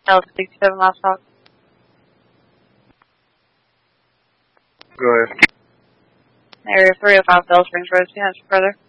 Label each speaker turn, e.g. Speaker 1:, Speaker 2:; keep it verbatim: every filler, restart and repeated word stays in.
Speaker 1: Delta sixty-seven last talk.
Speaker 2: Go ahead.
Speaker 1: Area three oh five Bell Springs Road, can you answer further?